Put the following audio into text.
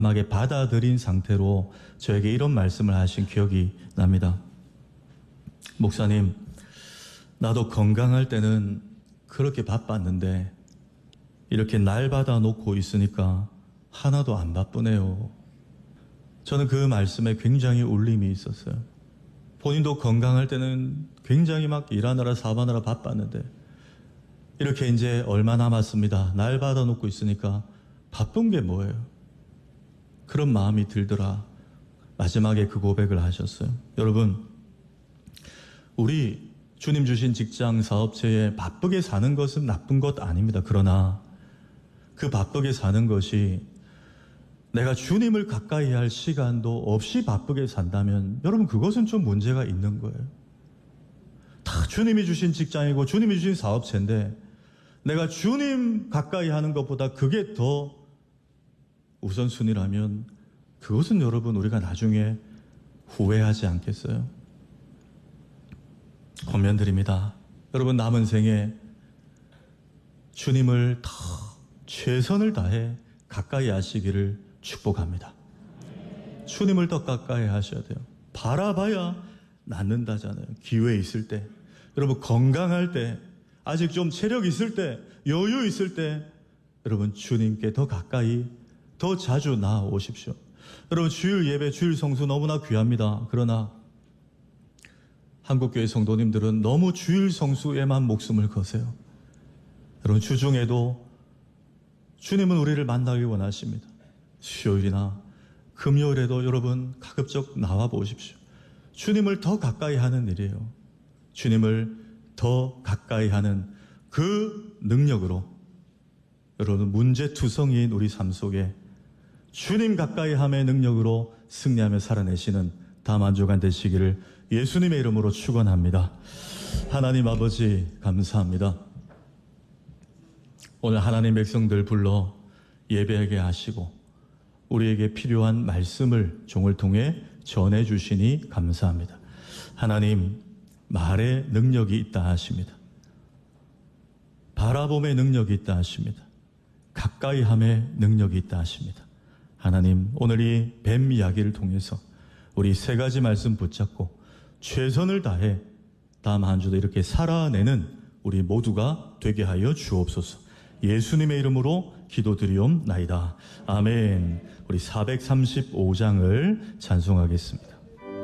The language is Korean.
마지막에 받아들인 상태로 저에게 이런 말씀을 하신 기억이 납니다. 목사님, 나도 건강할 때는 그렇게 바빴는데 이렇게 날 받아 놓고 있으니까 하나도 안 바쁘네요. 저는 그 말씀에 굉장히 울림이 있었어요. 본인도 건강할 때는 굉장히 막 일하느라 사업하느라 바빴는데 이렇게 이제 얼마 남았습니다. 날 받아 놓고 있으니까 바쁜 게 뭐예요? 그런 마음이 들더라. 마지막에 그 고백을 하셨어요. 여러분, 우리 주님 주신 직장 사업체에 바쁘게 사는 것은 나쁜 것 아닙니다. 그러나 그 바쁘게 사는 것이 내가 주님을 가까이 할 시간도 없이 바쁘게 산다면 여러분 그것은 좀 문제가 있는 거예요. 다 주님이 주신 직장이고 주님이 주신 사업체인데 내가 주님 가까이 하는 것보다 그게 더 우선순위라면 그것은 여러분 우리가 나중에 후회하지 않겠어요? 권면드립니다. 여러분 남은 생에 주님을 더 최선을 다해 가까이 하시기를 축복합니다. 주님을 더 가까이 하셔야 돼요. 바라봐야 낫는다잖아요. 기회 있을 때, 여러분 건강할 때, 아직 좀 체력 있을 때, 여유 있을 때 여러분 주님께 더 가까이 더 자주 나아오십시오. 여러분 주일 예배, 주일 성수 너무나 귀합니다. 그러나 한국교회 성도님들은 너무 주일 성수에만 목숨을 거세요. 여러분 주중에도 주님은 우리를 만나기 원하십니다. 수요일이나 금요일에도 여러분 가급적 나와 보십시오. 주님을 더 가까이 하는 일이에요. 주님을 더 가까이 하는 그 능력으로 여러분 문제투성이인 우리 삶 속에 주님 가까이 함의 능력으로 승리하며 살아내시는 다 만족한 되시기를 예수님의 이름으로 축원합니다. 하나님 아버지 감사합니다. 오늘 하나님 백성들 불러 예배하게 하시고 우리에게 필요한 말씀을 종을 통해 전해주시니 감사합니다. 하나님 말의 능력이 있다 하십니다. 바라봄의 능력이 있다 하십니다. 가까이 함의 능력이 있다 하십니다. 하나님 오늘 이 뱀 이야기를 통해서 우리 세 가지 말씀 붙잡고 최선을 다해 다음 한 주도 이렇게 살아내는 우리 모두가 되게 하여 주옵소서. 예수님의 이름으로 기도드리옵나이다. 아멘. 우리 435장을 찬송하겠습니다.